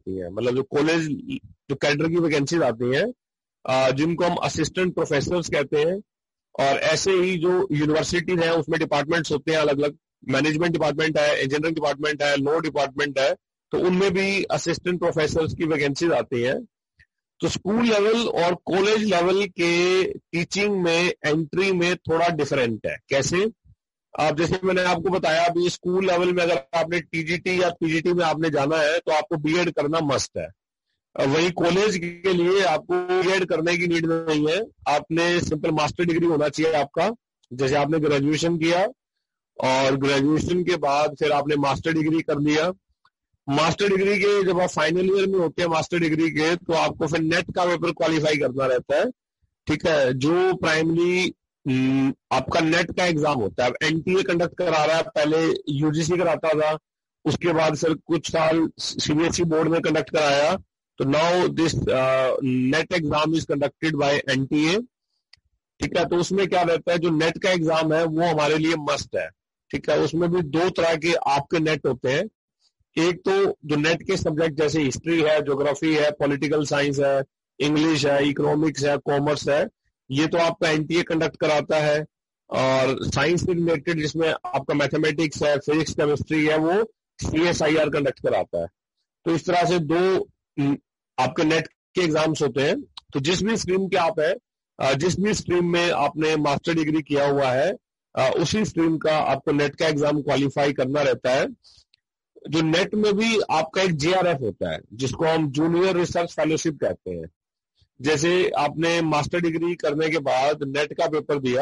आती हैं, मतलब जो कॉलेज जो कैडर की वैकेंसीज आती हैं, जिनको हम असिस्टेंट प्रोफेसर कहते हैं। और ऐसे ही जो यूनिवर्सिटीज हैं उसमें डिपार्टमेंट्स होते हैं अलग अलग, मैनेजमेंट डिपार्टमेंट है, इंजीनियरिंग डिपार्टमेंट है, लॉ डिपार्टमेंट है, तो उनमें भी असिस्टेंट प्रोफेसर की वैकेंसीज आती हैं। तो स्कूल लेवल और कॉलेज लेवल के टीचिंग में एंट्री में थोड़ा डिफरेंट है। कैसे? आप जैसे मैंने आपको बताया, अभी स्कूल लेवल में अगर आपने टीजीटी या पीजीटी में आपने जाना है तो आपको बीएड करना मस्ट है। वही कॉलेज के लिए आपको बीएड करने की नीड नहीं है, आपने सिंपल मास्टर डिग्री होना चाहिए आपका। जैसे आपने ग्रेजुएशन किया और ग्रेजुएशन के बाद फिर आपने मास्टर डिग्री कर लिया। मास्टर डिग्री के जब आप फाइनल ईयर में होते हैं मास्टर डिग्री के, तो आपको फिर नेट का पेपर क्वालिफाई करना रहता है। ठीक है, जो प्राइमरी आपका नेट का एग्जाम होता है। एनटीए कंडक्ट करा रहा है, पहले यूजीसी कराता था, उसके बाद फिर कुछ साल सीबीएसई बोर्ड ने कंडक्ट कराया। तो now this net exam is conducted by NTA. ठीक है, तो उसमें क्या रहता है, जो नेट का एग्जाम है वो हमारे लिए मस्ट है। ठीक है, उसमें भी दो तरह के आपके नेट होते हैं। एक तो जो नेट के सब्जेक्ट जैसे हिस्ट्री है, ज्योग्राफी है, पॉलिटिकल साइंस है, इंग्लिश है, इकोनॉमिक्स है, कॉमर्स है, ये तो आपका एनटीए कंडक्ट कराता है। और साइंस से रिलेटेड जिसमें आपका मैथमेटिक्स है, फिजिक्स, केमिस्ट्री है, वो सीएसआईआर कंडक्ट कराता है। तो इस तरह से दो आपके नेट के एग्जाम्स होते हैं। तो जिस भी स्ट्रीम के आप है, जिस भी स्ट्रीम में आपने मास्टर डिग्री किया हुआ है, उसी स्ट्रीम का आपको नेट का एग्जाम क्वालिफाई करना रहता है। जो नेट में भी आपका एक जेआरएफ होता है, जिसको हम जूनियर रिसर्च फेलोशिप कहते हैं। जैसे आपने मास्टर डिग्री करने के बाद नेट का पेपर दिया,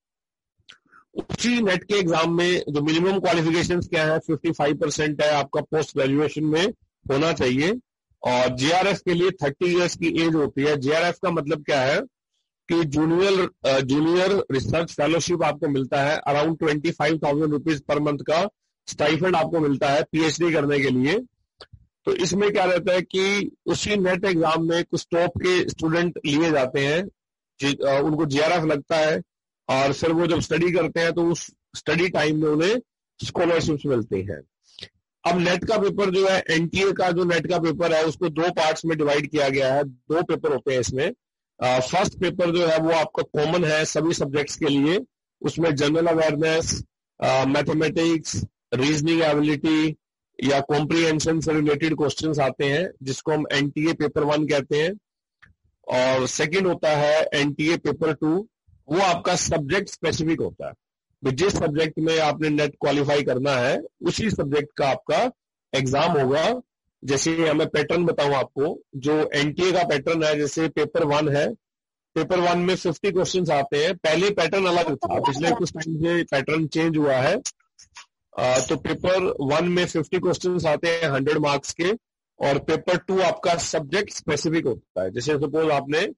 उसी नेट के एग्जाम में जो मिनिमम क्वालिफिकेशंस क्या है, 55% है आपका पोस्ट ग्रेजुएशन में होना चाहिए। और जेआरएफ के लिए 30 इयर्स की एज होती है। जेआरएफ का मतलब क्या है कि जूनियर रिसर्च फेलोशिप आपको मिलता है, अराउंड 25,000 रुपीज पर मंथ का स्टाइफंड आपको मिलता है पीएचडी करने के लिए। तो इसमें क्या रहता है कि उसी नेट एग्जाम में कुछ टॉप के स्टूडेंट लिए जाते हैं, उनको जेआरएफ लगता है, और फिर वो जब स्टडी करते हैं तो उस स्टडी टाइम में उन्हें स्कॉलरशिप्स मिलती हैं। अब नेट का पेपर जो है, एनटीए का जो नेट का पेपर है, उसको दो पार्ट्स में डिवाइड किया गया है। दो पेपर होते हैं इसमें। फर्स्ट पेपर जो है वो आपका कॉमन है सभी सब्जेक्ट्स के लिए। उसमें general awareness, mathematics, reasoning ability या कॉम्प्रिहेंशन से रिलेटेड क्वेश्चंस आते हैं, जिसको हम एनटीए पेपर 1 कहते हैं। और सेकंड होता है एनटीए पेपर 2, वो आपका सब्जेक्ट स्पेसिफिक होता है। जिस सब्जेक्ट में आपने नेट क्वालिफाई करना है उसी सब्जेक्ट का आपका एग्जाम होगा। जैसे मैं पैटर्न बताऊं आपको, जो एनटीए का पैटर्न है, जैसे पेपर 1 है, पेपर 1 में 50 क्वेश्चंस आते हैं। पहले पैटर्न अलग था, पिछले कुछ टाइम से पैटर्न चेंज हुआ है। तो पेपर 1 में 50 क्वेश्चंस आते हैं 100 मार्क्स के, और पेपर 2 आपका सब्जेक्ट स्पेसिफिक होता है। जैसे सपोज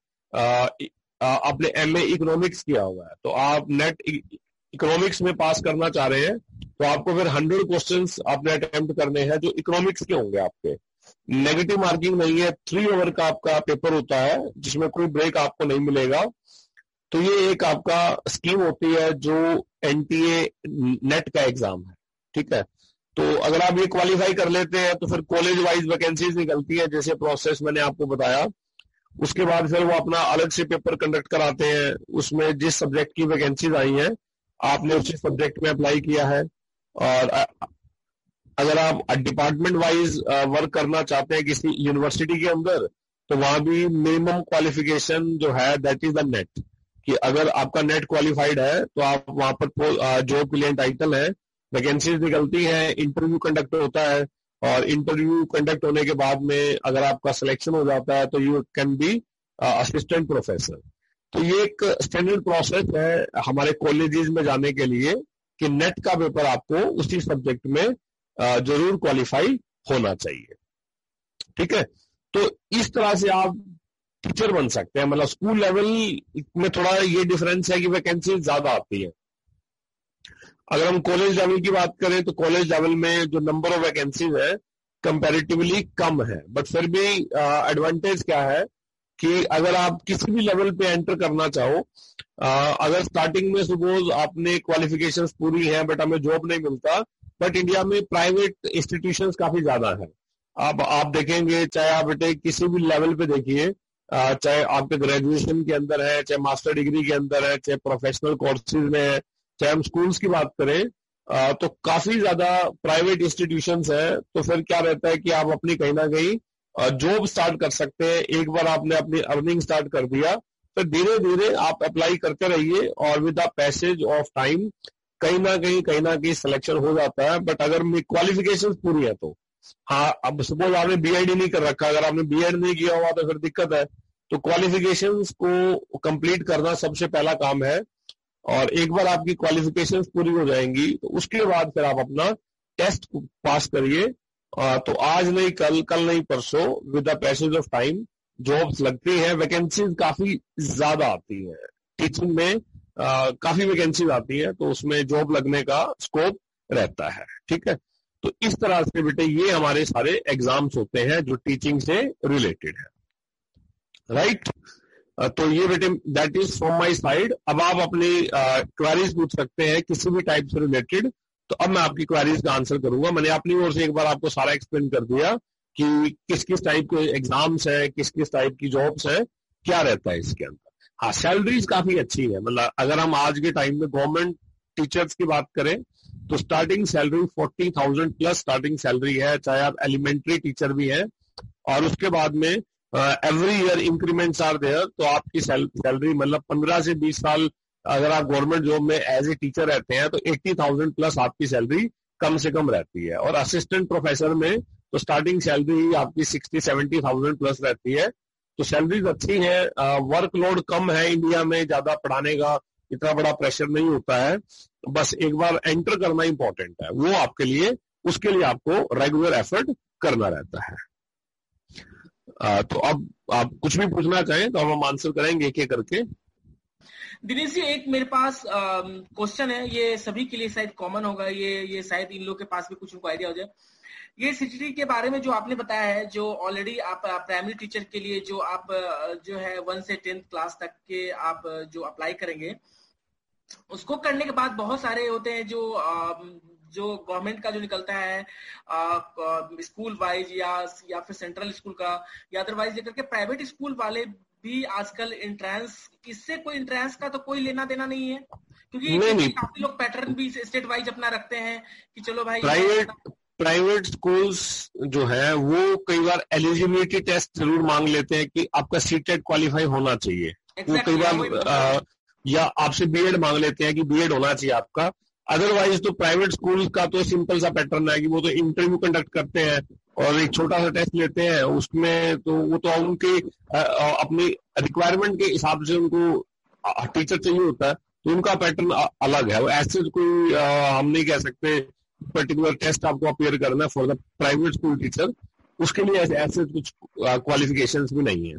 आपने एमए इकोनॉमिक्स किया हुआ है, तो आप नेट इकोनॉमिक्स में पास करना चाह रहे हैं, तो आपको फिर 100 क्वेश्चंस आपने अटेम्प्ट करने हैं जो इकोनॉमिक्स के होंगे आपके। नेगेटिव मार्किंग नहीं है, 3 ओवर का आपका पेपर होता है, जिसमें कोई ब्रेक आपको नहीं मिलेगा। तो ये एक आपका स्कीम होती है जो एनटीए नेट का एग्जाम है। ठीक है, तो अगर आप ये क्वालिफाई कर लेते हैं तो फिर कॉलेज वाइज वैकेंसीज निकलती है, जैसे प्रोसेस मैंने आपको बताया। उसके बाद फिर वो अपना अलग से पेपर कंडक्ट कराते हैं, उसमें जिस सब्जेक्ट की वैकेंसीज आई हैं आपने उसी सब्जेक्ट में अप्लाई किया है। और अगर आप डिपार्टमेंट वाइज वर्क करना चाहते हैं किसी यूनिवर्सिटी के अंदर, तो वहां भी मिनिमम क्वालिफिकेशन जो है दैट इज द नेट, कि अगर आपका नेट क्वालिफाइड है तो आप वहां पर जॉब के लिए एंटाइटल है, वैकेंसीज निकलती है, इंटरव्यू कंडक्ट होता है, और इंटरव्यू कंडक्ट होने के बाद में अगर आपका सिलेक्शन हो जाता है तो you can be assistant professor. तो ये एक स्टैंडर्ड प्रोसेस है हमारे कॉलेजेस में जाने के लिए कि नेट का पेपर आपको उसी सब्जेक्ट में जरूर क्वालिफाई होना चाहिए। ठीक है, तो इस तरह से आप टीचर बन सकते हैं। मतलब स्कूल लेवल में थोड़ा ये डिफरेंस है कि वैकेंसी ज्यादा आती है। अगर हम कॉलेज लेवल की बात करें तो कॉलेज लेवल में जो नंबर ऑफ वैकेंसीज है कंपैरेटिवली कम है, बट फिर भी एडवांटेज क्या है कि अगर आप किसी भी लेवल पे एंटर करना चाहो, अगर स्टार्टिंग में सपोज आपने क्वालिफिकेशंस पूरी हैं बट हमें जॉब नहीं मिलता, बट इंडिया में प्राइवेट इंस्टीट्यूशंस काफी ज्यादा है, अब आप देखेंगे, चाहे आप बेटे किसी भी लेवल पे देखिए, चाहे आपके ग्रेजुएशन के अंदर है, चाहे मास्टर डिग्री के अंदर है, चाहे प्रोफेशनल कोर्सेज में है, चाहे हम स्कूल्स की बात करें, तो काफी ज्यादा प्राइवेट इंस्टीट्यूशंस है। तो फिर क्या रहता है कि आप अपनी कहीं ना कहीं जॉब स्टार्ट कर सकते हैं। एक बार आपने अपनी अर्निंग स्टार्ट कर दिया, फिर धीरे धीरे आप अप्लाई करते रहिए, और with the passage of time कहीं ना कहीं सिलेक्शन हो जाता है। बट अगर क्वालिफिकेशन पूरी है तो। हाँ, अब सपोज आपने बीएड नहीं कर रखा, अगर आपने बीएड नहीं किया हुआ तो फिर दिक्कत है। तो क्वालिफिकेशंस को कंप्लीट करना सबसे पहला काम है, और एक बार आपकी क्वालिफिकेशंस पूरी हो जाएंगी तो उसके बाद फिर आप अपना टेस्ट पास करिए। तो आज नहीं कल, कल नहीं परसों, with the passage of time jobs लगती हैं, वैकेंसीज काफी ज्यादा आती है टीचिंग में, काफी वैकेंसीज आती है, तो उसमें जॉब लगने का स्कोप रहता है। ठीक है, तो इस तरह से बेटे ये हमारे सारे एग्जाम्स होते हैं जो टीचिंग से रिलेटेड है, राइट। तो ये बेटे that is from my side. अब आप अपनी क्वेरीज पूछ सकते हैं किसी भी टाइप से रिलेटेड। तो अब मैं आपकी क्वेरीज का आंसर करूंगा। मैंने अपनी ओर से एक बार आपको सारा एक्सप्लेन कर दिया कि किस किस टाइप के एग्जाम्स है, किस किस टाइप की जॉब्स है, क्या रहता है इसके अंदर। हाँ, सैलरीज काफी अच्छी है। मतलब अगर हम आज के टाइम में गवर्नमेंट टीचर्स की बात करें तो starting salary 40,000 plus starting salary है, चाहे आप एलिमेंट्री टीचर भी हैं। और उसके बाद में every year increments are there. तो आपकी सैलरी मतलब 15 से 20 साल अगर आप गवर्नमेंट जॉब में एज ए टीचर रहते हैं तो 80,000 प्लस आपकी सैलरी कम से कम रहती है। और असिस्टेंट प्रोफेसर में तो स्टार्टिंग सैलरी आपकी 60-70,000 प्लस रहती है। तो सैलरीज अच्छी है, वर्कलोड कम है इंडिया में, ज्यादा पढ़ाने का इतना बड़ा प्रेशर नहीं होता है। बस एक बार एंटर करना इंपॉर्टेंट है, वो आपके लिए, उसके लिए आपको रेगुलर एफर्ट करना रहता है। तो अब आप कुछ भी पूछना चाहें तो हम आंसर करेंगे एक एक करके। दिनेश जी, एक मेरे पास क्वेश्चन है, ये सभी के लिए शायद कॉमन होगा, ये शायद इन लोग के पास भी कुछ उनको आइडिया हो जाए। ये सीटीटी के बारे में जो आपने बताया है, जो ऑलरेडी आप प्राइमरी टीचर के लिए जो आप जो है 1 से 10th क्लास तक के आप जो अप्लाई करेंगे, उसको करने के बाद बहुत सारे होते हैं जो गवर्नमेंट का जो निकलता है स्कूल वाइज या फिर सेंट्रल स्कूल का या अदरवाइज लेकर के प्राइवेट स्कूल वाले भी आजकल एंट्रेंस, इससे कोई एंट्रेंस का तो कोई लेना देना नहीं है, क्योंकि काफी लोग पैटर्न भी स्टेट वाइज अपना रखते हैं कि चलो भाई प्राइवेट स्कूल्स जो है वो कई बार एलिजिबिलिटी टेस्ट जरूर मांग लेते हैं कि आपका सीटेट क्वालिफाई होना चाहिए। वो कई बार या आपसे बीएड मांग लेते हैं कि बीएड होना चाहिए आपका। अदरवाइज तो प्राइवेट स्कूल का तो सिंपल सा पैटर्न है कि वो तो इंटरव्यू कंडक्ट करते हैं और एक छोटा सा टेस्ट लेते हैं, उसमें तो वो तो उनके अपनी रिक्वायरमेंट के हिसाब से उनको टीचर चाहिए होता है, तो उनका पैटर्न अलग है। ऐसे कोई हम नहीं कह सकते पर्टिकुलर टेस्ट आपको अपियर करना है for the private school teacher, उसके लिए ऐसे कुछ क्वालिफिकेशंस भी नहीं है।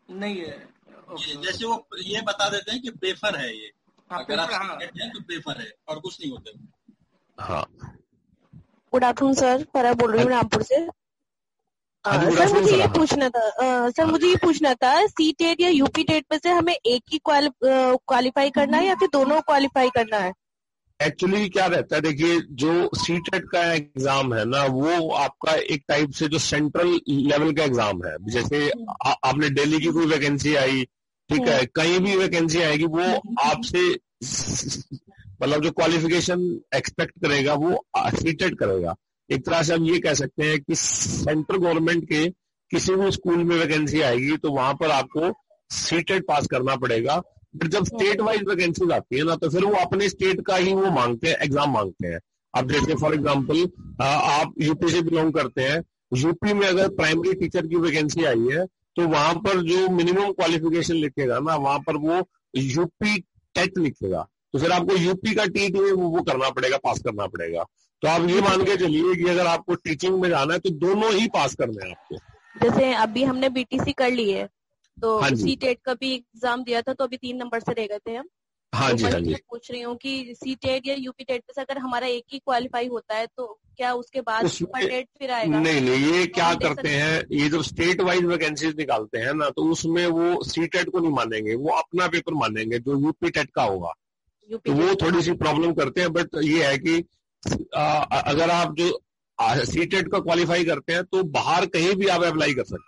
जैसे वो ये बता देते हैं कि प्रेफर है, ये अगर आप कहते हैं तो प्रेफर है और कुछ नहीं होता। हाँ, गुड आफ्टरनून सर, फरा बोल रही हूँ रामपुर से। सर मुझे ये पूछना था सी टेट या यूपी टेट में से हमें एक ही क्वालिफाई करना है या फिर दोनों क्वालिफाई करना है? एक्चुअली क्या रहता है, देखिए जो सीटेट का एग्जाम है ना, वो आपका एक टाइप से जो सेंट्रल लेवल का एग्जाम है। जैसे आपने दिल्ली की कोई वैकेंसी आई, ठीक है, कहीं भी वैकेंसी आएगी, वो आपसे मतलब जो क्वालिफिकेशन एक्सपेक्ट करेगा वो सीटेट करेगा। एक तरह से हम ये कह सकते हैं कि सेंट्रल गवर्नमेंट के किसी भी स्कूल में वैकेंसी आएगी तो वहां पर आपको सीटेट पास करना पड़ेगा। बट जब स्टेट वाइज वैकेंसी आती है ना, तो फिर वो अपने स्टेट का ही वो मांगते हैं, एग्जाम मांगते हैं। अब जैसे फॉर एग्जांपल आप यूपी से बिलोंग करते हैं, यूपी में अगर प्राइमरी टीचर की वैकेंसी आई है तो वहां पर जो मिनिमम क्वालिफिकेशन लिखेगा ना, वहां पर वो यूपी टेट लिखेगा। तो फिर आपको यूपी का टीट वो करना पड़ेगा, पास करना पड़ेगा। तो आप ये मान के चलिए कि अगर आपको टीचिंग में जाना है तो दोनों ही पास करने हैं आपको। जैसे अभी हमने बीटीसी कर ली है तो सी टेट का भी एग्जाम दिया था, तो अभी 3 नंबर से रह गए थे हम। हाँ जी, हाँ जी। पूछ रही हूँ कि सी टेट या यूपी टेट में से अगर हमारा एक ही क्वालिफाई होता है तो क्या उसके बाद सुपर टेट फिर आएगा? नहीं, ये क्या करते हैं, ये जो स्टेट वाइज वैकेंसीज निकालते हैं ना, तो उसमें वो सी टेट को नहीं मानेंगे, वो अपना पेपर मानेंगे जो यूपी टेट का होगा। तो वो थोड़ी सी प्रॉब्लम करते हैं। बट ये है कि अगर आप जो सीटेट का क्वालिफाई करते हैं तो बाहर कहीं भी आप अप्लाई कर सकते हैं।